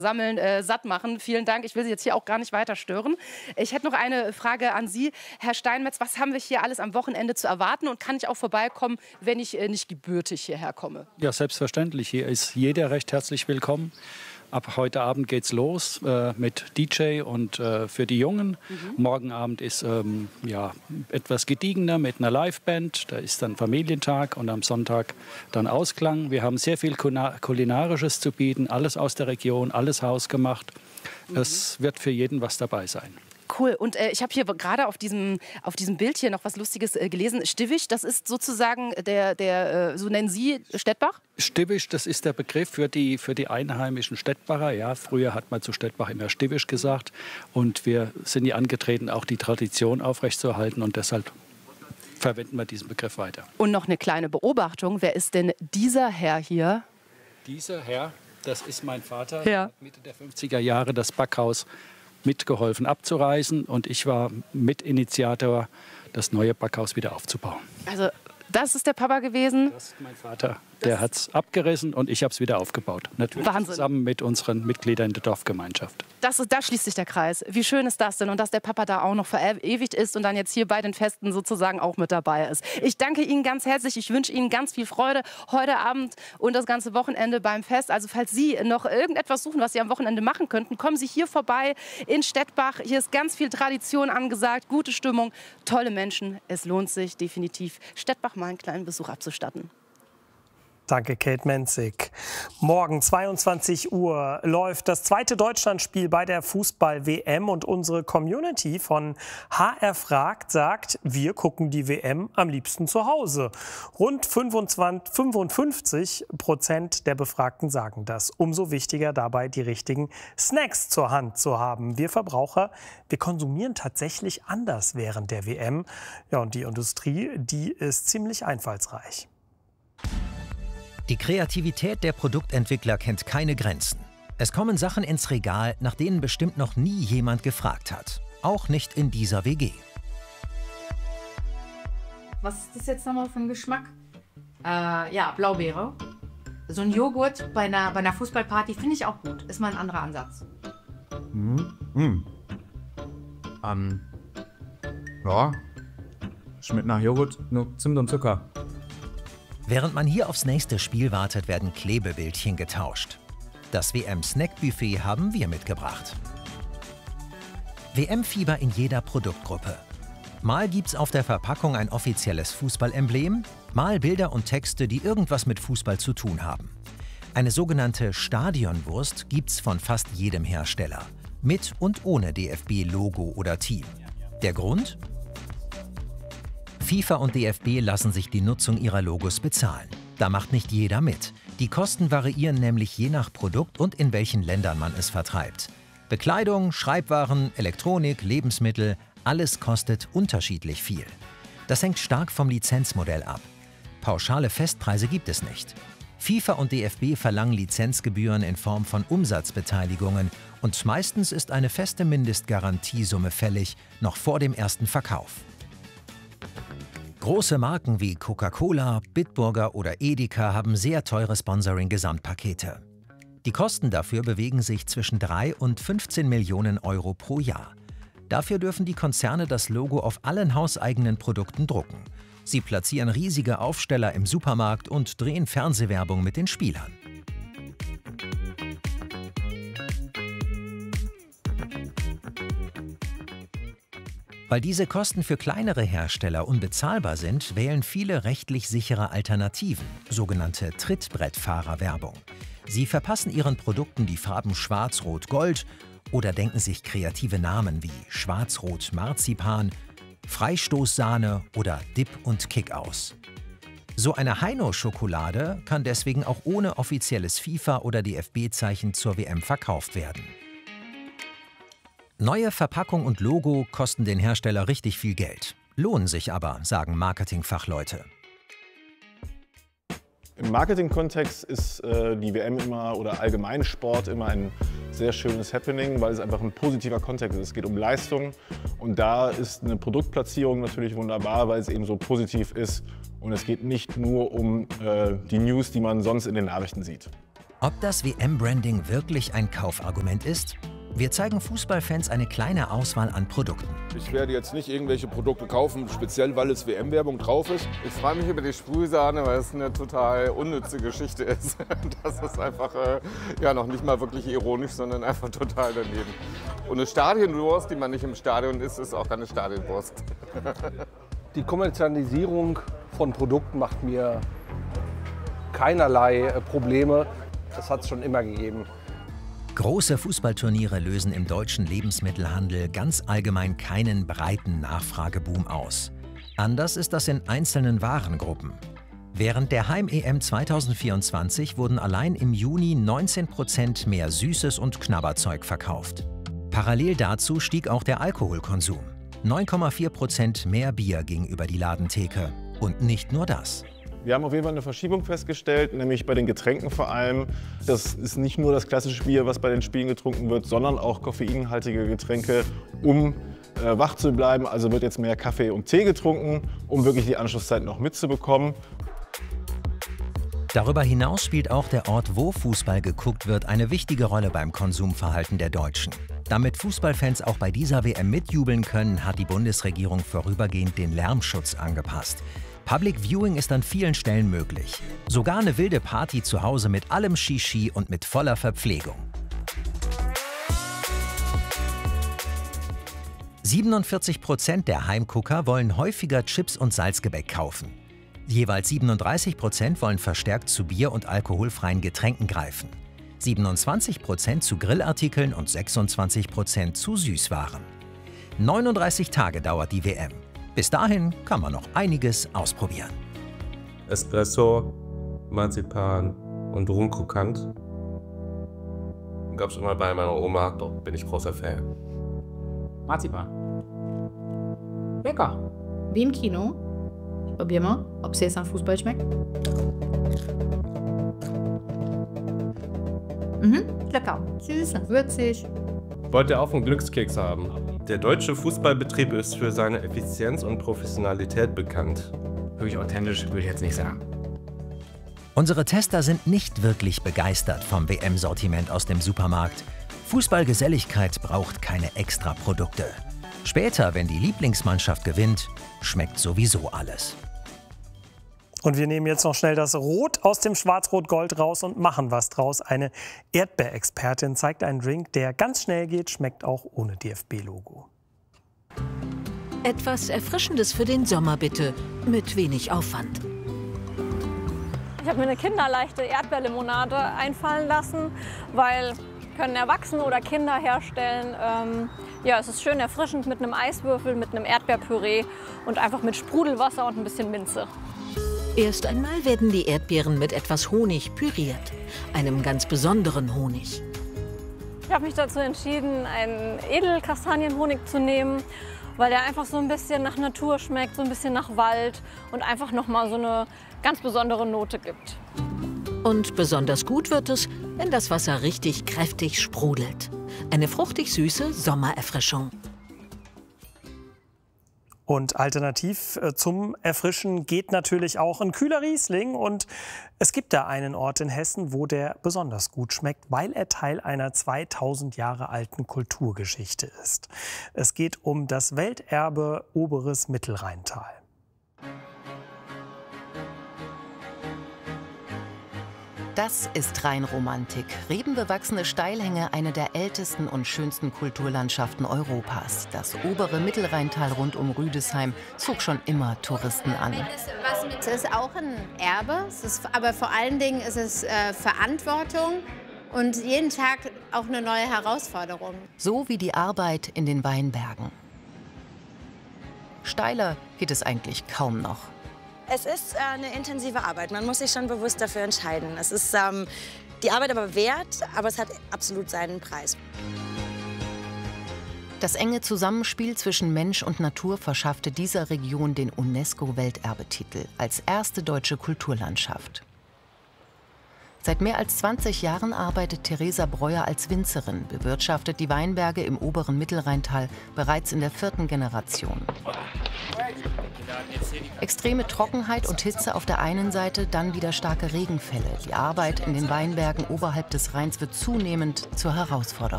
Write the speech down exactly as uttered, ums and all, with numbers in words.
Sammeln äh, satt machen. Vielen Dank. Ich will Sie jetzt hier auch gar nicht weiter stören. Ich hätte noch eine Frage an Sie, Herr Steinmetz. Was haben wir hier alles am Wochenende zu erwarten? Und kann ich auch vorbeikommen, wenn ich äh, nicht gebürtig hierher komme? Ja, selbstverständlich. Hier ist jeder recht herzlich willkommen. Ab heute Abend geht's los äh, mit D J und äh, für die Jungen. Mhm. Morgen Abend ist ähm, ja, etwas gediegener mit einer Liveband. Da ist dann Familientag und am Sonntag dann Ausklang. Wir haben sehr viel Kulinarisches zu bieten, alles aus der Region, alles hausgemacht. Mhm. Es wird für jeden was dabei sein. Cool. Und äh, ich habe hier gerade auf diesem, auf diesem Bild hier noch was Lustiges äh, gelesen. Stivisch, das ist sozusagen der, der äh, so nennen Sie Stettbach? Stivisch, das ist der Begriff für die, für die einheimischen Stettbacher. Ja, früher hat man zu Stettbach immer Stivisch gesagt. Und wir sind hier angetreten, auch die Tradition aufrechtzuerhalten. Und deshalb verwenden wir diesen Begriff weiter. Und noch eine kleine Beobachtung. Wer ist denn dieser Herr hier? Dieser Herr, das ist mein Vater. Ja. Der hat Mitte der fünfziger Jahre das Backhaus mitgeholfen abzureißen und ich war Mitinitiator, das neue Backhaus wieder aufzubauen. Also das ist der Papa gewesen? Das ist mein Vater. Der hat es abgerissen und ich habe es wieder aufgebaut. Natürlich Wahnsinn. Zusammen mit unseren Mitgliedern der Dorfgemeinschaft. Das ist, da schließt sich der Kreis. Wie schön ist das denn? Und dass der Papa da auch noch verewigt ist und dann jetzt hier bei den Festen sozusagen auch mit dabei ist. Ich danke Ihnen ganz herzlich. Ich wünsche Ihnen ganz viel Freude heute Abend und das ganze Wochenende beim Fest. Also falls Sie noch irgendetwas suchen, was Sie am Wochenende machen könnten, kommen Sie hier vorbei in Stettbach. Hier ist ganz viel Tradition angesagt, gute Stimmung, tolle Menschen. Es lohnt sich definitiv, Stettbach mal einen kleinen Besuch abzustatten. Danke, Kate Menzig. Morgen zweiundzwanzig Uhr läuft das zweite Deutschlandspiel bei der Fußball-W M und unsere Community von H R Fragt sagt, wir gucken die W M am liebsten zu Hause. Rund fünfundfünfzig Prozent der Befragten sagen das. Umso wichtiger dabei, die richtigen Snacks zur Hand zu haben. Wir Verbraucher, wir konsumieren tatsächlich anders während der W M. Ja, und die Industrie, die ist ziemlich einfallsreich. Die Kreativität der Produktentwickler kennt keine Grenzen. Es kommen Sachen ins Regal, nach denen bestimmt noch nie jemand gefragt hat. Auch nicht in dieser W G. Was ist das jetzt nochmal für ein Geschmack? Äh, ja, Blaubeere. So ein Joghurt bei einer, bei einer Fußballparty finde ich auch gut. Ist mal ein anderer Ansatz. Mhm. Mhm. Ähm. Ja. Schmeckt nach Joghurt, nur Zimt und Zucker. Während man hier aufs nächste Spiel wartet, werden Klebebildchen getauscht. Das W M-Snack-Buffet haben wir mitgebracht. W M-Fieber in jeder Produktgruppe. Mal gibt's auf der Verpackung ein offizielles Fußballemblem, mal Bilder und Texte, die irgendwas mit Fußball zu tun haben. Eine sogenannte Stadionwurst gibt's von fast jedem Hersteller. Mit und ohne D F B-Logo oder Team. Der Grund? FIFA und D F B lassen sich die Nutzung ihrer Logos bezahlen. Da macht nicht jeder mit. Die Kosten variieren nämlich je nach Produkt und in welchen Ländern man es vertreibt. Bekleidung, Schreibwaren, Elektronik, Lebensmittel, alles kostet unterschiedlich viel. Das hängt stark vom Lizenzmodell ab. Pauschale Festpreise gibt es nicht. FIFA und D F B verlangen Lizenzgebühren in Form von Umsatzbeteiligungen und meistens ist eine feste Mindestgarantiesumme fällig, noch vor dem ersten Verkauf. Große Marken wie Coca-Cola, Bitburger oder Edeka haben sehr teure Sponsoring-Gesamtpakete. Die Kosten dafür bewegen sich zwischen drei und fünfzehn Millionen Euro pro Jahr. Dafür dürfen die Konzerne das Logo auf allen hauseigenen Produkten drucken. Sie platzieren riesige Aufsteller im Supermarkt und drehen Fernsehwerbung mit den Spielern. Weil diese Kosten für kleinere Hersteller unbezahlbar sind, wählen viele rechtlich sichere Alternativen, sogenannte Trittbrettfahrerwerbung. Sie verpassen ihren Produkten die Farben Schwarz, Rot, Gold oder denken sich kreative Namen wie Schwarz-Rot Marzipan, Freistoßsahne oder Dip und Kick aus. So eine Heino-Schokolade kann deswegen auch ohne offizielles FIFA- oder D F B-Zeichen zur W M verkauft werden. Neue Verpackung und Logo kosten den Hersteller richtig viel Geld. Lohnen sich aber, sagen Marketingfachleute. Im Marketing-Kontext ist äh, die W M immer oder allgemein Sport immer ein sehr schönes Happening, weil es einfach ein positiver Kontext ist. Es geht um Leistung und da ist eine Produktplatzierung natürlich wunderbar, weil es eben so positiv ist und es geht nicht nur um äh, die News, die man sonst in den Nachrichten sieht. Ob das W M-Branding wirklich ein Kaufargument ist? Wir zeigen Fußballfans eine kleine Auswahl an Produkten. Ich werde jetzt nicht irgendwelche Produkte kaufen, speziell weil es W M-Werbung drauf ist. Ich freue mich über die Sprühsahne, weil es eine total unnütze Geschichte ist. Das ist einfach äh, ja, noch nicht mal wirklich ironisch, sondern einfach total daneben. Und eine Stadionwurst, die man nicht im Stadion isst, ist auch keine Stadionwurst. Die Kommerzialisierung von Produkten macht mir keinerlei Probleme. Das hat es schon immer gegeben. Große Fußballturniere lösen im deutschen Lebensmittelhandel ganz allgemein keinen breiten Nachfrageboom aus. Anders ist das in einzelnen Warengruppen. Während der Heim-E M zweitausendvierundzwanzig wurden allein im Juni neunzehn Prozent mehr Süßes und Knabberzeug verkauft. Parallel dazu stieg auch der Alkoholkonsum. neun Komma vier Prozent mehr Bier ging über die Ladentheke. Und nicht nur das. Wir haben auf jeden Fall eine Verschiebung festgestellt, nämlich bei den Getränken vor allem. Das ist nicht nur das klassische Bier, was bei den Spielen getrunken wird, sondern auch koffeinhaltige Getränke, um äh, wach zu bleiben. Also wird jetzt mehr Kaffee und Tee getrunken, um wirklich die Anschlusszeit noch mitzubekommen. Darüber hinaus spielt auch der Ort, wo Fußball geguckt wird, eine wichtige Rolle beim Konsumverhalten der Deutschen. Damit Fußballfans auch bei dieser W M mitjubeln können, hat die Bundesregierung vorübergehend den Lärmschutz angepasst. Public Viewing ist an vielen Stellen möglich. Sogar eine wilde Party zu Hause mit allem Shishi und mit voller Verpflegung. siebenundvierzig Prozent der Heimgucker wollen häufiger Chips und Salzgebäck kaufen. Jeweils siebenunddreißig Prozent wollen verstärkt zu Bier- und alkoholfreien Getränken greifen. siebenundzwanzig Prozent zu Grillartikeln und sechsundzwanzig Prozent zu Süßwaren. neununddreißig Tage dauert die W M. Bis dahin kann man noch einiges ausprobieren. Espresso, Marzipan und Rumkrokant. Gab's immer bei meiner Oma, dort bin ich großer Fan. Marzipan. Lecker. Wie im Kino. Ich probiere mal, ob es jetzt nach Fußball schmeckt. Mhm, lecker. Süß, würzig. Wollt ihr auch einen Glückskeks haben? Der deutsche Fußballbetrieb ist für seine Effizienz und Professionalität bekannt. Wirklich authentisch würde ich jetzt nicht sagen. Unsere Tester sind nicht wirklich begeistert vom W M-Sortiment aus dem Supermarkt. Fußballgeselligkeit braucht keine Extraprodukte. Später, wenn die Lieblingsmannschaft gewinnt, schmeckt sowieso alles. Und wir nehmen jetzt noch schnell das Rot aus dem Schwarz-Rot-Gold raus und machen was draus. Eine Erdbeerexpertin zeigt einen Drink, der ganz schnell geht, schmeckt auch ohne D F B-Logo. Etwas Erfrischendes für den Sommer bitte, mit wenig Aufwand. Ich habe mir eine kinderleichte Erdbeerlimonade einfallen lassen, weil können Erwachsene oder Kinder herstellen. Ähm, ja, es ist schön erfrischend mit einem Eiswürfel, mit einem Erdbeerpüree und einfach mit Sprudelwasser und ein bisschen Minze. Erst einmal werden die Erdbeeren mit etwas Honig püriert, einem ganz besonderen Honig. Ich habe mich dazu entschieden, einen Edelkastanienhonig zu nehmen, weil der einfach so ein bisschen nach Natur schmeckt, so ein bisschen nach Wald und einfach noch mal so eine ganz besondere Note gibt. Und besonders gut wird es, wenn das Wasser richtig kräftig sprudelt. Eine fruchtig süße Sommererfrischung. Und alternativ zum Erfrischen geht natürlich auch ein kühler Riesling. Und es gibt da einen Ort in Hessen, wo der besonders gut schmeckt, weil er Teil einer zweitausend Jahre alten Kulturgeschichte ist. Es geht um das Welterbe Oberes Mittelrheintal. Das ist Rheinromantik. Rebenbewachsene Steilhänge, eine der ältesten und schönsten Kulturlandschaften Europas. Das obere Mittelrheintal rund um Rüdesheim zog schon immer Touristen an. Es ist auch ein Erbe, es ist, aber vor allen Dingen ist es äh, Verantwortung und jeden Tag auch eine neue Herausforderung. So wie die Arbeit in den Weinbergen. Steiler geht es eigentlich kaum noch. Es ist äh, eine intensive Arbeit. Man muss sich schon bewusst dafür entscheiden. Es ist ähm, die Arbeit aber wert, aber es hat absolut seinen Preis. Das enge Zusammenspiel zwischen Mensch und Natur verschaffte dieser Region den UNESCO-Welterbetitel als erste deutsche Kulturlandschaft. Seit mehr als zwanzig Jahren arbeitet Theresa Breuer als Winzerin, bewirtschaftet die Weinberge im oberen Mittelrheintal bereits in der vierten Generation. Extreme Trockenheit und Hitze auf der einen Seite, dann wieder starke Regenfälle. Die Arbeit in den Weinbergen oberhalb des Rheins wird zunehmend zur Herausforderung.